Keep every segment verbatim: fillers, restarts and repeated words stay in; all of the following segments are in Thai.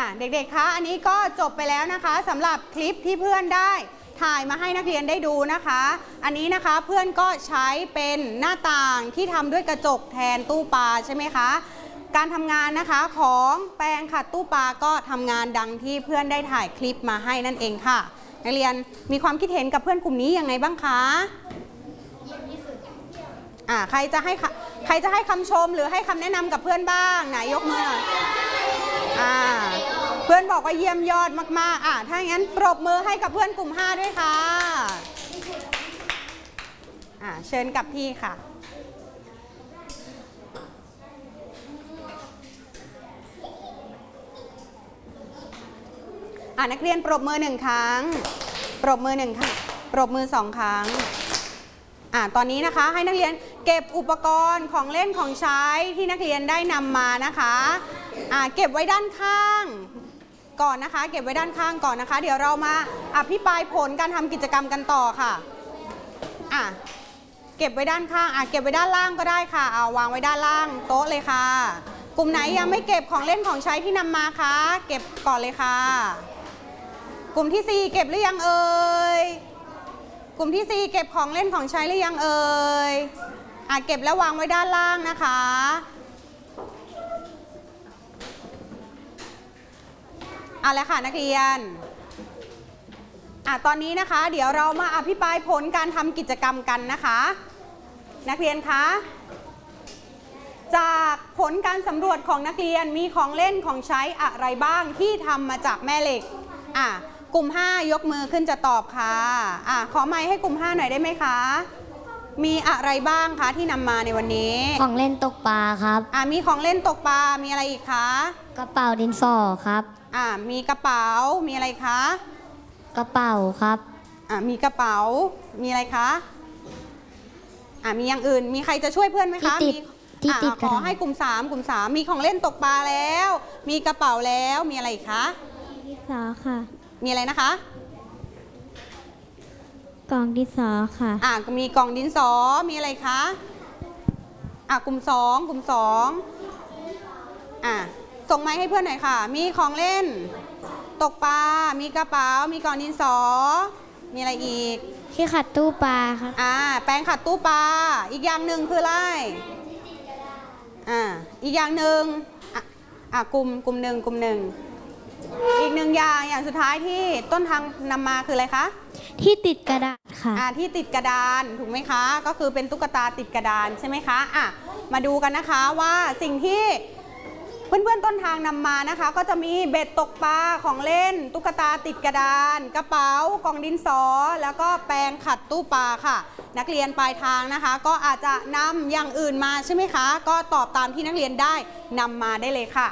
เด็กๆคะอันนี้ก็จบไปแล้วนะคะสำหรับคลิปที่เพื่อนได้ถ่ายมาให้นักเรียนได้ดูนะคะอันนี้นะคะเพื่อนก็ใช้เป็นหน้าต่างที่ทำด้วยกระจกแทนตู้ปลาใช่ไหมคะการทำงานนะคะของแปรงขัดตู้ปลาก็ทำงานดังที่เพื่อนได้ถ่ายคลิปมาให้นั่นเองค่ะนักเรียนมีความคิดเห็นกับเพื่อนกลุ่มนี้ยังไงบ้างคะอ่าใครจะให้ใครจะให้คำชมหรือให้คำแนะนำกับเพื่อนบ้างไหนยกมือหน่อยอ่าเพื่อนบอกว่าเยี่ยมยอดมากๆอ่าถ้าอย่างนั้นปรบมือให้กับเพื่อนกลุ่มห้าด้วยค่ะอ่าเชิญกับพี่ค่ะอ่านักเรียนปรบมือหนึ่งครั้งปรบมือหนึ่งครั้งปรบมือสองครั้งอ่าตอนนี้นะคะให้นักเรียนเก็บอุปกรณ์ของเล่นของใช้ที่นักเรียนได้นำมานะคะอ่าเก็บไว้ด้านข้างก่อนนะคะเก็บไว้ด้านข้างก่อนนะคะเดี๋ยวเรามาอภิปรายผลการทำกิจกรรมกันต่อค่ะอ่ะเก็บไว้ด้านข้างอ่ะเก็บไว้ด้านล่างก็ได้ค่ะเอาวางไว้ด้านล่างโต๊ะเลยค่ะกลุ่มไหนยังไม่เก็บของเล่นของใช้ที่นำมาคะเก็บก่อนเลยค่ะกลุ่มที่สี่เก็บหรือยังเอ่ยกลุ่มที่สี่เก็บของเล่นของใช้หรือยังเอ่ยอ่ะเก็บแล้ววางไว้ด้านล่างนะคะเอาละค่ะนักเรียนอ่ะตอนนี้นะคะเดี๋ยวเรามาอภิปรายผลการทำกิจกรรมกันนะคะนักเรียนคะจากผลการสำรวจของนักเรียนมีของเล่นของใช้อะไรบ้างที่ทำมาจากแม่เหล็กอ่ะกลุ่มห้ายกมือขึ้นจะตอบค่ะอ่ะขอไมค์ให้กลุ่มห้าหน่อยได้ไหมคะมีอะไรบ้างคะที่นำมาในวันนี้ของเล่นตกปลาครับอ่ะมีของเล่นตกปลามีอะไรอีกคะกระเป๋าดินสอครับอ่ะมีกระเป๋ามีอะไรคะกระเป๋าครับอ่ะมีกระเป๋ามีอะไรคะอ่ะมีอย่างอื่นมีใครจะช่วยเพื่อนไหมคะที่ติดที่ติดขอให้กลุ่มสามกลุ่มสามมีของเล่นตกปลาแล้วมีกระเป๋าแล้วมีอะไรอีกคะดินสอค่ะมีอะไรนะคะกล่องดินสอค่ะอ่ะมีกล่องดินสอมีอะไรคะอ่ะกลุ่มสองกลุ่มสองอ่ะส่งไม้ให้เพื่อนหน่อยค่ะมีของเล่นตกปลามีกระเป๋ามีกล่องดินสอมีอะไรอีกที่ขัดตู้ปลาครับอ่าแปรงขัดตู้ปลาอีกอย่างหนึ่งคืออะไรอ่าอีกอย่างหนึ่งอ่ะอ่ะกลุ่มกลุ่มหนึ่งกลุ่มหนึ่งอีกหนึ่งอย่างอย่างสุดท้ายที่ต้นทางนำมาคืออะไรคะที่ติดกระดาษค่ะอ่าที่ติดกระดานถูกไหมคะก็คือเป็นตุ๊กตาติดกระดานใช่ไหมคะอ่ะมาดูกันนะคะว่าสิ่งที่เพื่อนๆต้นทางนำมานะคะก็จะมีเบ็ดตกปลาของเล่นตุ๊กตาติดกระดานกระเป๋ากล่องดินสอแล้วก็แปรงขัดตู้ปลาค่ะนักเรียนปลายทางนะคะก็อาจจะนำอย่างอื่นมาใช่ไหมคะก็ตอบตามที่นักเรียนได้นำมาได้เลยค่ะ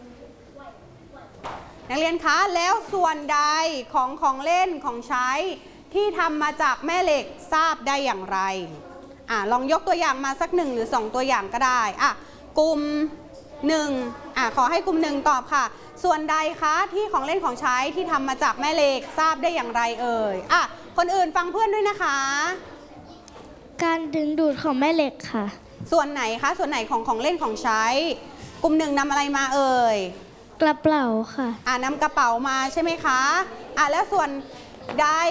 นักเรียนคะแล้วส่วนใดของของเล่นของใช้ที่ทำมาจากแม่เหล็กทราบได้อย่างไรอ่ะลองยกตัวอย่างมาสักหนึ่งหรือสองตัวอย่างก็ได้อ่ะกลุ่มหนึ่งอ่ะขอให้กลุ่มหนึ่งตอบค่ะส่วนใดคะที่ของเล่นของใช้ที่ทำมาจากแม่เหล็กทราบได้อย่างไรเอ่ยอ่ะคนอื่นฟังเพื่อนด้วยนะคะการดึงดูดของแม่เหล็กค่ะส่วนไหนคะส่วนไหนของของเล่นของใช้กลุ่มหนึ่งนำอะไรมาเอ่ยกระเป๋าค่ะอ่านำกระเป๋ามาใช่ไหมคะอ่ะแล้วส่วนใด